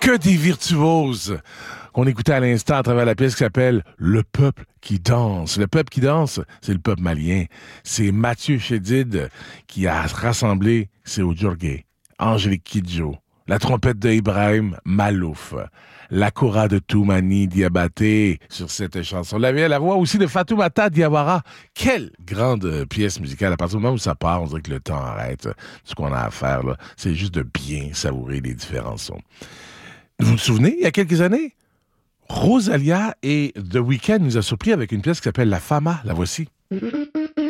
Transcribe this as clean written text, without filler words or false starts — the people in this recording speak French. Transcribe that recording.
Que des virtuoses qu'on écoutait à l'instant à travers la pièce qui s'appelle Le peuple qui danse. Le peuple qui danse, c'est le peuple malien. C'est Mathieu Chédid qui a rassemblé Séo Djorgé, Angélique Kidjo, la trompette de Ibrahim Malouf, la kora de Toumani Diabaté sur cette chanson. La voix aussi de Fatoumata Diawara. Quelle grande pièce musicale. À partir du moment où ça part, on dirait que le temps arrête. Ce qu'on a à faire, là, c'est juste de bien savourer les différents sons. Vous vous souvenez, il y a quelques années, Rosalia et The Weeknd nous a surpris avec une pièce qui s'appelle La Fama. La voici.